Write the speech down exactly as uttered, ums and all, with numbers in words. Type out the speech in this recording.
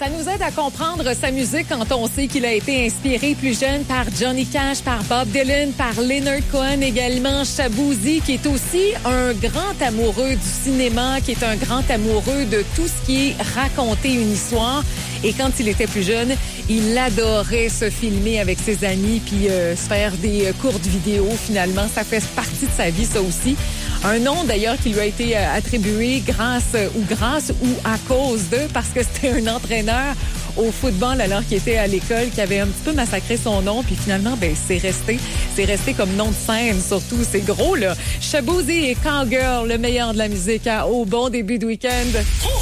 Ça nous aide à comprendre sa musique quand on sait qu'il a été inspiré plus jeune par Johnny Cash, par Bob Dylan, par Leonard Cohen également, Shaboozey, qui est aussi un grand amoureux du cinéma, qui est un grand amoureux de tout ce qui est raconter une histoire. Et quand il était plus jeune, il adorait se filmer avec ses amis puis euh, se faire des courtes vidéos. Finalement, ça fait partie de sa vie, ça aussi. Un nom d'ailleurs qui lui a été attribué grâce ou grâce ou à cause de, parce que c'était un entraîneur au football alors qu'il était à l'école qui avait un petit peu massacré son nom, puis finalement, ben c'est resté. C'est resté comme nom de scène, surtout. C'est gros, là. Shaboozey et Cowgirl, le meilleur de la musique, hein, au bon début de week-end.